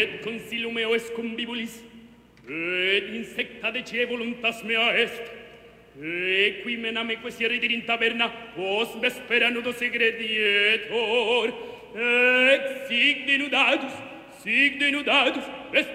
et consilium meo est convibulis, et insecta dece voluntas mea est, e qui menameque sieriter in taberna, post vespera nudo segredietor, et sic denudatus,